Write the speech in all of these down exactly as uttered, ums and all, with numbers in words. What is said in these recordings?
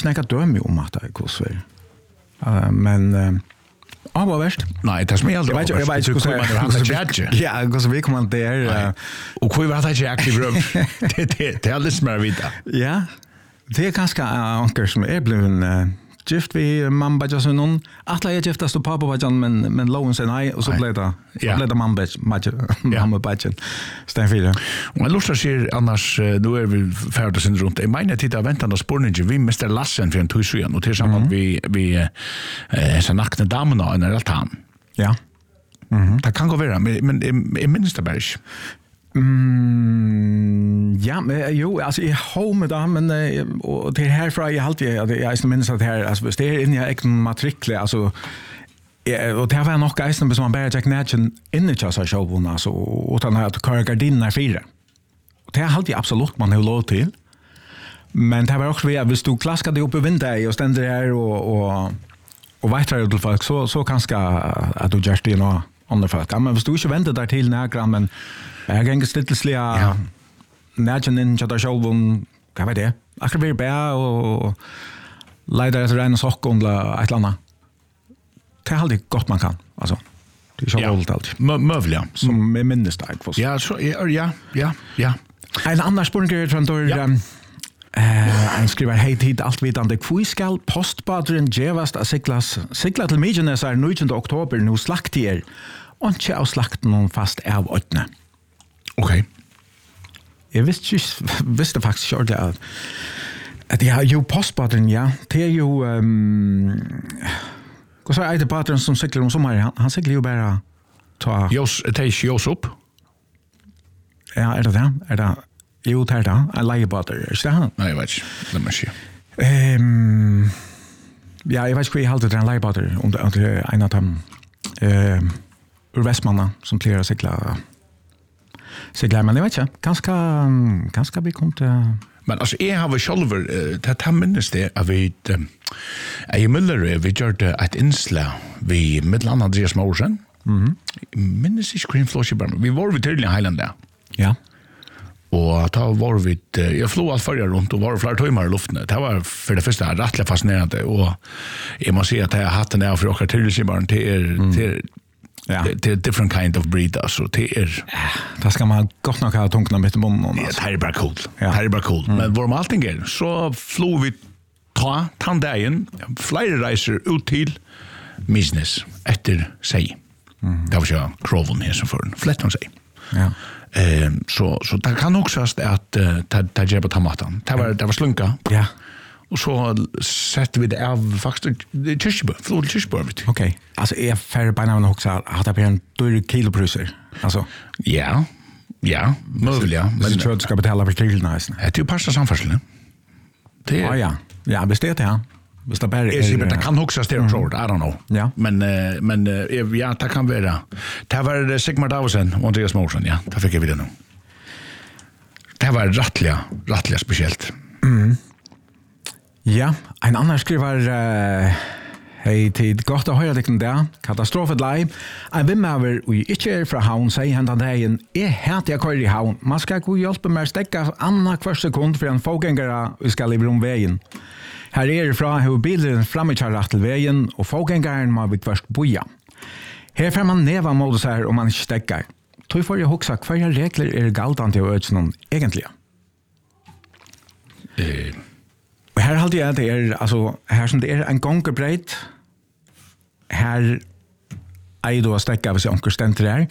ikke nekka døme om at det er kosver. Uh, men... Uh, Ja, vad värst? Nej, det som är aldrig. Jag vet jag vet hur man det. Ja, hur vi kommer där. Och hur var det jag aktiv rum? Det det det är alldeles mer vidare. Ja. Det är ganska anker som är blivit gift vi mamma just någon. Alla är giftast på pappa var men men loven sen nej och så blev det. Så blev det mamma mamma badgen. Stäm för det. Och lustar sig annars då är vi färdiga sen runt. Jag menar titta vänta då spårningen vi mister Lassen för en tusen och tillsammans vi vi eh så nakna damerna en altan. Ja. Mhm. Det kan gå vara men i minsta berg. Mm, ja, men jo, alltså i home där men och det här från jag alltid jag är minns att här alltså det är inne i egen matrikle alltså och det var nog geisen som man bara Jack Natchen inne i så showen alltså utan att köra gardiner fyra. Och det är alltid absolut man har lov till. Men det var också vi visst du klaskade upp i vinter och ständer här och och och vet du folk så så kanske att du just det nå andra folk. Men hvis du inte väntar där till några men jag gänger stillsliga ja. Nägen in chatta showen, vad vet det? Akkurat vi bär och leider ett regn och sock och ett landa. Det är alltid gott man kan, alltså. Det är så roligt allt. Mövliga. Som med minnesdag. Ja, så ja, ja, ja. En annan spårning från då Eh, en skriver hej tid allt vidande kvui skal postbadren gevast av siglas sigla til Mykonos er nittonde oktober nu slaktier og ikke av slakten noen fast av åttende. Okej. Jeg visste, visste faktisk ikke det at, at ja, jo postbadren, ja, det er jo um, hva så er det badren som sigler om sommeren, han, han sigler jo bare ta... Jos, det er ikke Jos opp? Ja, er det det? Er det... Jo, det er det. En leiebader, er ikke det han? Nei, jeg vet ikke. Det må jeg si. Um, ja, jeg vet ikke hva jeg halte det en leiebader under, under en av dem uh, ur Vestmanna som pleier å sikla sikla, men jeg vet ikke. Ganske, ganske vi kom til... Men altså, jeg har vel selv, det her minnes det, at vi, jeg i Møllerøy, vi gjør det et innslag vi middeland Andreas Morsen. Mhm. Minnes ikke Green Flosjebarn. Vi var vi tydelig i Heilandet. Ja. Og da var vi, jeg flå alt førre rundt, og var flere tøymer i luftene. Det var for det første rettelig fascinerende, og jeg må si at jeg har hatt den av for dere tilsynsbarn til er, mm. til ja. Det är different kind of breed alltså det är det ska man gott nog ha tungt mitt i munnen alltså. Det är bara cool. Ja. Det är bara cool. Mm. Men var man allting är så flog vi ta tandagen flera resor ut till business efter sig. Mm. Det var ju Croven här som för flätton sig. Ja. Eh så så det kan också att ta ta ge på tomaten. Det var det var slunka. Ja. Och så sätter vi det av faktiskt det tyskbö, flod tyskbö vet du. Okej. Alltså är färre på någon också att det en dyr kilopriser. Alltså. Ja. Ja, möjligt. Men jag tror att ska betala för tillnäsen. Det är ju pasta samfärdseln. Det ja ja. Ja, visst det ja. Visst det bara är det kan också ställa tror I don't know. Ja. Men men ja, det kan vara. Det var Sigmar Davisen och Andreas Morsen, ja. Det fick jag vidare nu. Det var rättliga, rättliga speciellt. Mm. Ja, en annan skriver uh, hej tid gott att höra det där. Katastrofet live. En vimmaver och inte är från havn säger han den dagen är helt jag kör i havn. Man ska gå hjälpa med att stäcka annan kvar sekund för en fågängare vi ska leva om vägen. Här är det från hur bilen framåt till vägen och fågängaren må vi först boja. Här får man neva modus här om man inte stäcker. Tror får jag också kvar regler är galtan till ödsnon egentligen. Eh Och här hade jag det är alltså här som det är en gångbreit här är då stäcka av sig onkelstenter där.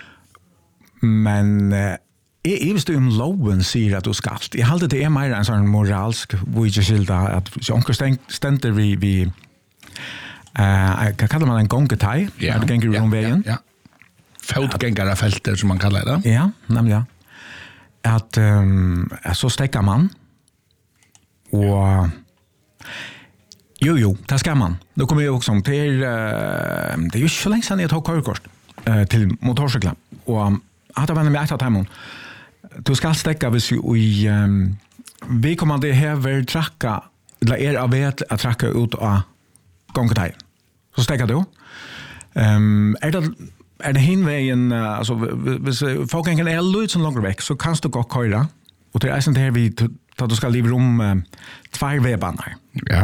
Men eh är visst du om loven säger att du ska. Jag hade det är mer en sån moralsk vigilda att onkelstenter vi vi eh kan kalla man en gånggetaj ja, det gånger om vägen. Ja. Fotgängare fälter som man kallar det. Ja, nämligen. Att um, så stäcker man. Och jo jo, det ska man. Då kommer jag också till uh, det är ju så länge sedan jag tog körkort uh, till motorcykel och att jag var med att hemma. Du ska stäcka vis i um, vi kommer det här väl tracka eller är av vet att tracka ut av gångvägen. Så stäcker du. Ehm um, är det är det hinvägen uh, alltså vis folkgängen är lite så långt väck så kan du gå köra och det är sånt här vi då du ska leva om uh, två vägbanor. Ja.